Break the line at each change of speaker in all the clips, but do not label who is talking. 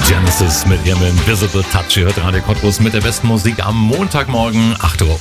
Genesis mit ihrem Invisible Touch. Ihr hört Radio Cottbus mit der besten Musik am Montagmorgen.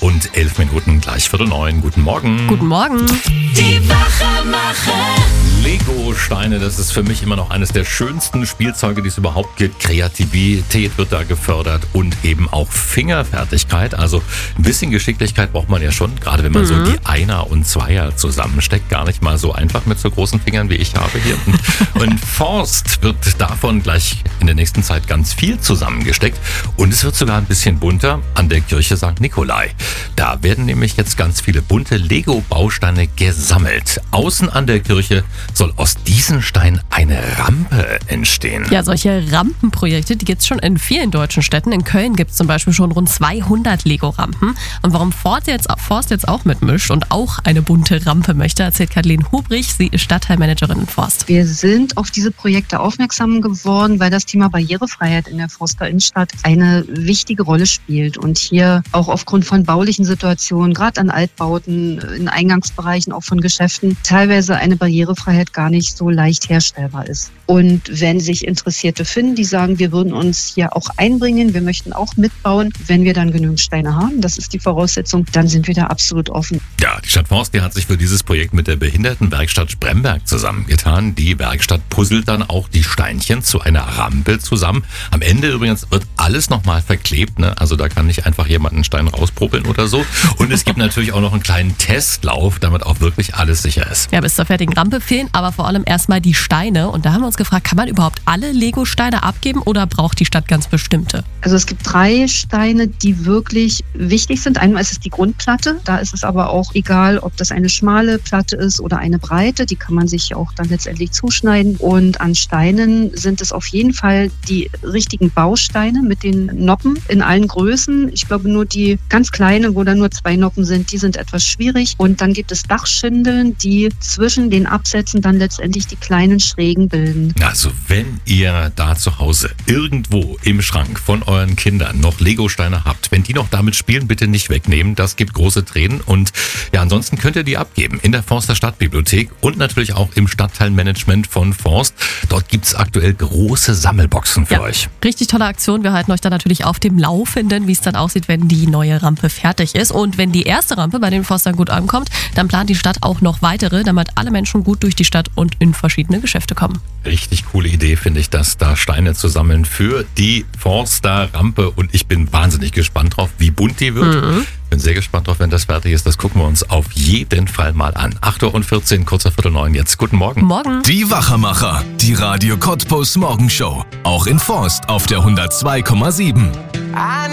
8:11 gleich 8:45. Guten Morgen.
Guten Morgen.
Die Wachermacher.
Lego-Steine, das ist für mich immer noch eines der schönsten Spielzeuge, die es überhaupt gibt. Kreativität wird da gefördert und eben auch Fingerfertigkeit. Also ein bisschen Geschicklichkeit braucht man ja schon, gerade wenn man so die Einer und Zweier zusammensteckt. Gar nicht mal so einfach mit so großen Fingern, wie ich habe hier. Und Forst wird davon gleich in der nächsten Zeit ganz viel zusammengesteckt. Und es wird sogar ein bisschen bunter an der Kirche St. Nikolai. Da werden nämlich jetzt ganz viele bunte Lego-Bausteine gesammelt. Außen an der Kirche soll aus diesen Steinen eine Rampe entstehen.
Ja, solche Rampenprojekte, die gibt es schon in vielen deutschen Städten. In Köln gibt es zum Beispiel schon rund 200 Lego-Rampen. Und warum Forst jetzt auch mitmischt und auch eine bunte Rampe möchte, erzählt Kathleen Hubrich. Sie ist Stadtteilmanagerin in Forst.
Wir sind auf diese Projekte aufmerksam geworden, weil das Thema Barrierefreiheit in der Forster Innenstadt eine wichtige Rolle spielt. Und hier auch aufgrund von baulichen Situationen, gerade an Altbauten, in Eingangsbereichen auch von Geschäften, teilweise eine Barrierefreiheit gar nicht so leicht herstellbar ist. Und wenn sich Interessierte finden, die sagen, wir würden uns hier auch einbringen, wir möchten auch mitbauen, wenn wir dann genügend Steine haben, das ist die Voraussetzung, dann sind wir da absolut offen.
Ja, die Stadt Forst, die hat sich für dieses Projekt mit der Behindertenwerkstatt Spremberg zusammengetan. Die Werkstatt puzzelt dann auch die Steinchen zu einer Rampe zusammen. Am Ende übrigens wird alles nochmal verklebt, ne? Also da kann nicht einfach jemand einen Stein rauspruppeln oder so. Und es gibt natürlich auch noch einen kleinen Testlauf, damit auch wirklich alles sicher ist.
Ja, bis zur fertigen Rampe fehlen aber vor allem erstmal die Steine. Und da haben wir uns gefragt, kann man überhaupt alle Lego-Steine abgeben oder braucht die Stadt ganz bestimmte?
Also es gibt 3 Steine, die wirklich wichtig sind. Einmal ist es die Grundplatte. Da ist es aber auch egal, ob das eine schmale Platte ist oder eine breite. Die kann man sich auch dann letztendlich zuschneiden. Und an Steinen sind es auf jeden Fall die richtigen Bausteine mit den Noppen in allen Größen. Ich glaube, nur die ganz kleine, wo da nur 2 Noppen sind, die sind etwas schwierig. Und dann gibt es Dachschindeln, die zwischen den Absätzen dann letztendlich die kleinen Schrägen bilden.
Also wenn ihr da zu Hause irgendwo im Schrank von euren Kindern noch Lego-Steine habt, wenn die noch damit spielen, bitte nicht wegnehmen. Das gibt große Tränen. Und ja, ansonsten könnt ihr die abgeben in der Forster Stadtbibliothek und natürlich auch im Stadtteilmanagement von Forst. Dort gibt es aktuell große Sammelboxen für euch.
Richtig tolle Aktion. Wir halten euch dann natürlich auf dem Laufenden, wie es dann aussieht, wenn die neue Rampe fertig ist. Und wenn die erste Rampe bei den Forstern gut ankommt, dann plant die Stadt auch noch weitere, damit alle Menschen gut durch die Stadt und in verschiedene Geschäfte kommen.
Richtig coole Idee, finde ich, das, da Steine zu sammeln für die Forster Rampe. Und ich bin wahnsinnig gespannt drauf, wie bunt die wird. Bin sehr gespannt drauf, wenn das fertig ist. Das gucken wir uns auf jeden Fall mal an. 8:14, kurz nach 8:45 jetzt. Guten Morgen.
Morgen.
Die Wachermacher. Die Radio Cottbus Morgenshow. Auch in Forst auf der 102,7.